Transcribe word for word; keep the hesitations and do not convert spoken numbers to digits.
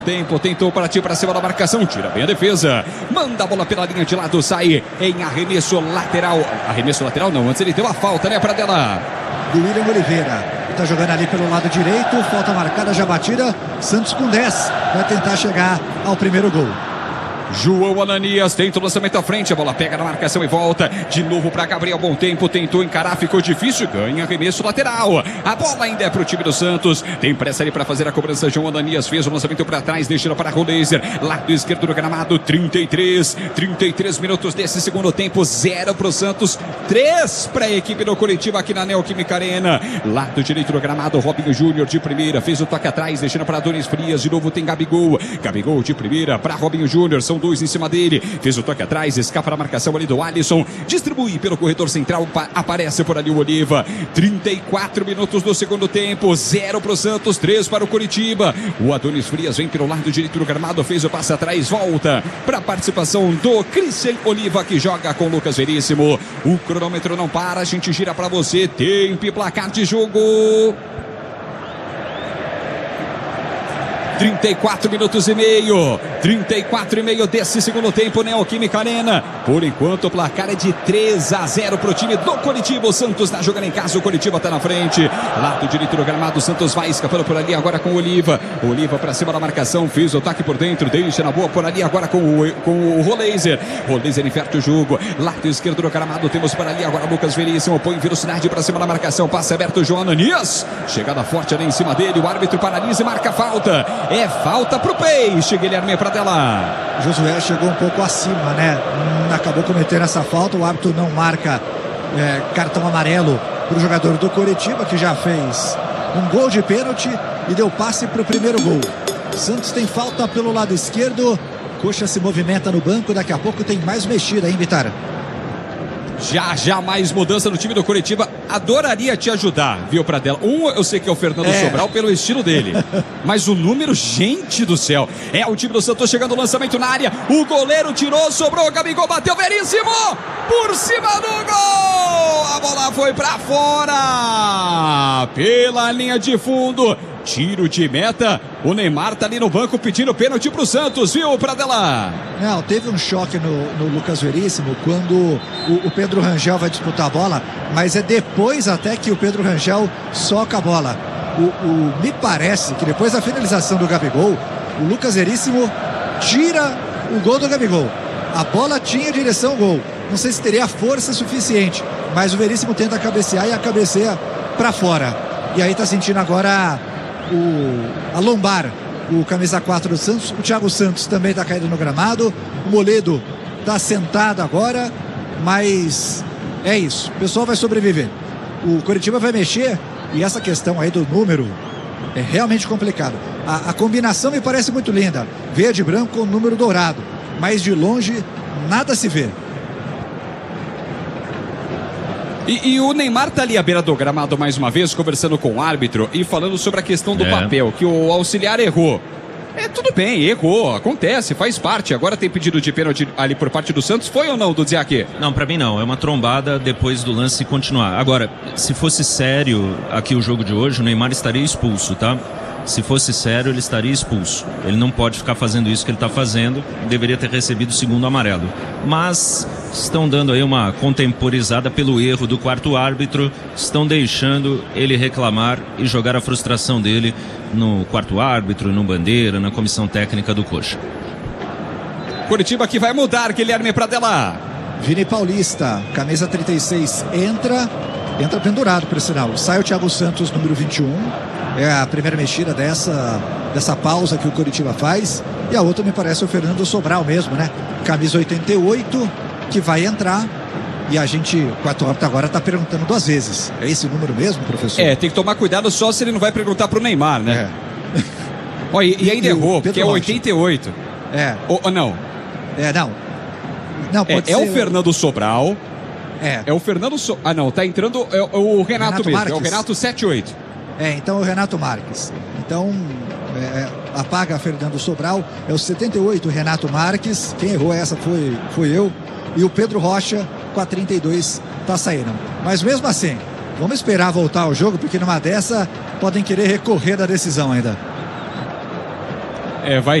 Tempo, tentou partir para cima da marcação, tira bem a defesa, manda a bola pela linha de lado, sai em arremesso lateral, arremesso lateral não, antes ele deu a falta, né, para dela. Do William Oliveira, está jogando ali pelo lado direito, falta marcada, já batida, Santos com dez, vai tentar chegar ao primeiro gol. João Ananias tenta o lançamento à frente, a bola pega na marcação e volta de novo para Gabriel. Bom tempo, tentou encarar, ficou difícil, ganha arremesso lateral. A bola ainda é para o time do Santos, tem pressa ali para fazer a cobrança. João Ananias fez o lançamento para trás, deixando para Roleiser, lado esquerdo do gramado. Trinta e três minutos desse segundo tempo, zero para o Santos, três para a equipe do Curitiba aqui na Neoquímica Arena. Lado direito do gramado, Robinho Júnior de primeira, fez o toque atrás, deixando para Adonis Frias. De novo tem Gabigol, Gabigol de primeira para Robinho Júnior, são dois em cima dele, fez o toque atrás, escapa da marcação ali do Alisson, distribui pelo corredor central, aparece por ali o Oliva. Trinta e quatro minutos do segundo tempo, zero para o Santos, três para o Curitiba. O Adonis Frias vem pelo lado direito do gramado, fez o passe atrás, volta para a participação do Christian Oliva, que joga com o Lucas Veríssimo. O cronômetro não para, a gente gira para você, tempo e placar de jogo. trinta e quatro minutos e meio, trinta e quatro e meio desse segundo tempo, Neoquímica Arena. Por enquanto o placar é de três a zero para o time do Curitiba. O Santos está jogando em casa, o Curitiba está na frente. Lado direito do gramado, o Santos vai escapando por ali agora com o Oliva. Oliva para cima da marcação, fez o ataque por dentro, deixa na boa por ali agora com o, com o Roleiser. Roleiser inverte o jogo, lado esquerdo do gramado, temos por ali agora Lucas Veríssimo, põe velocidade para cima da marcação, passe aberto, João Ananias. Chegada forte ali em cima dele, o árbitro paralisa e marca falta. É falta pro Peixe, Guilherme Pradella. Josué chegou um pouco acima, né? Acabou cometendo essa falta. O árbitro não marca é, cartão amarelo para o jogador do Curitiba, que já fez um gol de pênalti e deu passe para o primeiro gol. Santos tem falta pelo lado esquerdo. Coxa se movimenta no banco. Daqui a pouco tem mais mexida, hein, Vitar? Já, já mais mudança no time do Curitiba. Adoraria te ajudar, viu, Pradella? Um, eu sei que é o Fernando é. Sobral pelo estilo dele. Mas o número, gente do céu. É o time do Santos chegando, o lançamento na área. O goleiro tirou, sobrou, Gabigol bateu, Veríssimo! Por cima do gol! A bola foi pra fora! Pela linha de fundo. Tiro de meta. O Neymar tá ali no banco pedindo pênalti pro Santos, viu, Pradella? Não, teve um choque no, no Lucas Veríssimo quando o, o Pedro Rangel vai disputar a bola, mas é depois até que o Pedro Rangel soca a bola. O, o, me parece que depois da finalização do Gabigol, o Lucas Veríssimo tira o gol do Gabigol. A bola tinha direção ao gol. Não sei se teria força suficiente, mas o Veríssimo tenta cabecear e a cabeceia pra fora. E aí tá sentindo agora O, a lombar, o camisa quatro do Santos. O Thiago Santos também está caído no gramado. O Moledo está sentado agora, mas é isso, o pessoal vai sobreviver. O Curitiba vai mexer e essa questão aí do número é realmente complicado. A, a combinação me parece muito linda, verde e branco com número dourado, mas de longe nada se vê. E, e o Neymar tá ali à beira do gramado mais uma vez, conversando com o árbitro e falando sobre a questão do é. papel, que o auxiliar errou. É, tudo bem, errou, acontece, faz parte. Agora tem pedido de pênalti ali por parte do Santos, foi ou não, do Dziaki? Não, pra mim não, é uma trombada depois do lance continuar. Agora, se fosse sério aqui o jogo de hoje, o Neymar estaria expulso, tá? Se fosse sério, ele estaria expulso. Ele não pode ficar fazendo isso que ele está fazendo. Deveria ter recebido o segundo amarelo. Mas estão dando aí uma contemporizada pelo erro do quarto árbitro. Estão deixando ele reclamar e jogar a frustração dele no quarto árbitro, no Bandeira, na comissão técnica do Coxa. Curitiba que vai mudar, Guilherme Pradella. Vini Paulista, camisa trinta e seis, entra, entra pendurado, por sinal. Sai o Thiago Santos, número vinte e um. É a primeira mexida dessa, dessa pausa que o Curitiba faz. E a outra me parece o Fernando Sobral mesmo, né? Camisa oitenta e oito, que vai entrar. E a gente, o quarto árbitro agora está perguntando duas vezes. É esse número mesmo, professor? É, tem que tomar cuidado só se ele não vai perguntar pro Neymar, né? É. Ó, e, e ainda e errou, porque é oitenta e oito. É. Ou, ou não? É, não. Não, pode é, ser... é o Fernando Sobral. É. É o Fernando So... Ah, não, tá entrando é, o Renato, Renato mesmo. Marques. É o Renato setenta e oito. É, então é o Renato Marques. Então, é, apaga Fernando Sobral. É o setenta e oito, Renato Marques. Quem errou essa foi, foi eu. E o Pedro Rocha, com a trinta e dois, tá saindo. Mas mesmo assim, vamos esperar voltar ao jogo, porque numa dessa podem querer recorrer da decisão ainda. É, vai